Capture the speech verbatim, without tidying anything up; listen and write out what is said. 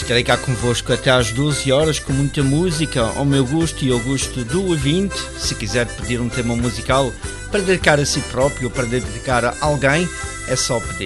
Estarei cá convosco até às doze horas com muita música ao meu gosto e ao gosto do ouvinte. Se quiser pedir um tema musical para dedicar a si próprio ou para dedicar a alguém, é só pedir.